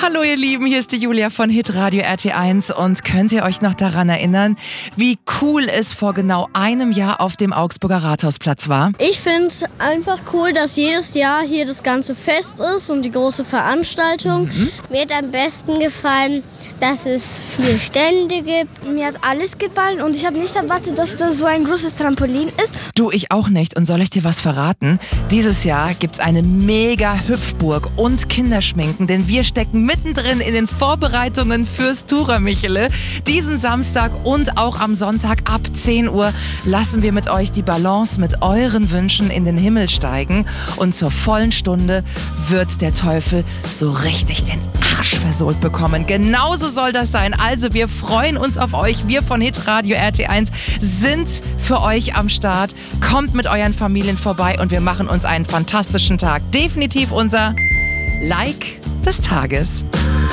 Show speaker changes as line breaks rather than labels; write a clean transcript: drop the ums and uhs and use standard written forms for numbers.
Hallo ihr Lieben, hier ist die Julia von Hitradio RT1 und könnt ihr euch noch daran erinnern, wie cool es vor genau einem Jahr auf dem Augsburger Rathausplatz war?
Ich finde es einfach cool, dass jedes Jahr hier das ganze Fest ist und die große Veranstaltung.
Mir hat am besten gefallen, dass es 4 Stände gibt.
Mir hat alles gefallen und ich habe nicht erwartet, dass das so ein großes Trampolin ist.
Du, ich auch nicht. Und soll ich dir was verraten? Dieses Jahr gibt's eine mega Hüpfburg und Kinderschminken, denn wir stecken mittendrin in den Vorbereitungen fürs Tura Michele. Diesen Samstag und auch am Sonntag ab 10 Uhr lassen wir mit euch die Balance mit euren Wünschen in den Himmel steigen. Und zur vollen Stunde wird der Teufel so richtig den Arsch versohlt bekommen. Genauso soll das sein. Also wir freuen uns auf euch. Wir von Hitradio RT1 sind für euch am Start. Kommt mit euren Familien vorbei und wir machen uns einen fantastischen Tag. Definitiv unser Like des Tages.